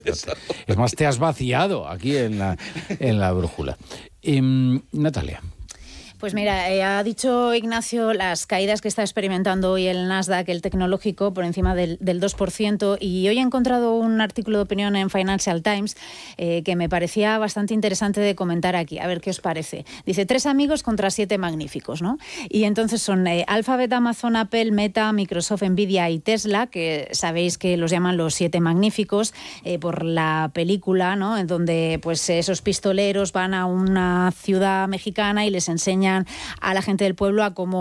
Es más, te has vaciado aquí en la brújula. Natalia. Pues mira, ha dicho Ignacio las caídas que está experimentando hoy el Nasdaq, el tecnológico, por encima del 2%, y hoy he encontrado un artículo de opinión en Financial Times que me parecía bastante interesante de comentar aquí. A ver qué os parece. Dice, 3 amigos contra 7 magníficos, ¿no? Y entonces son Alphabet, Amazon, Apple, Meta, Microsoft, Nvidia y Tesla, que sabéis que los llaman los 7 magníficos por la película, ¿no? En donde pues esos pistoleros van a una ciudad mexicana y les enseñan a la gente del pueblo a cómo